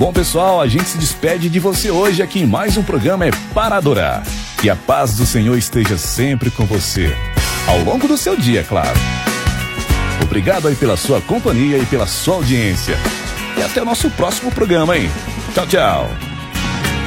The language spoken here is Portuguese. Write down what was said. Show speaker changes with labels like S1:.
S1: Bom, pessoal, a gente se despede de você hoje aqui em mais um programa Para Adorar. Que a paz do Senhor esteja sempre com você, ao longo do seu dia, claro. Obrigado aí pela sua companhia e pela sua audiência. E até o nosso próximo programa, hein? Tchau, tchau.